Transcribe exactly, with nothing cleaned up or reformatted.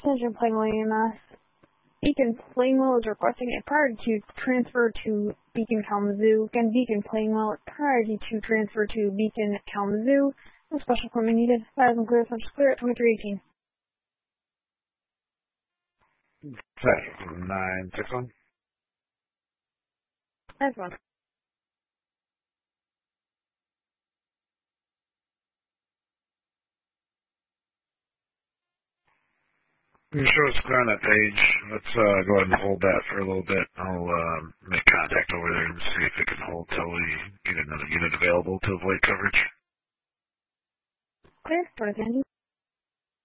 Attention Plainwell E M S. Beacon Plainwell is requesting a priority to transfer to Beacon Kalamazoo. Again, Beacon Plainwell, priority to transfer to Beacon Kalamazoo. No special equipment needed. That is unclear, such clear at twenty-three eighteen. Second, nine six one. That's one. You show us clear on that page. Let's uh, go ahead and hold that for a little bit. I'll uh, make contact over there and see if it can hold till we get another unit available to avoid coverage. Clear. What is Andy?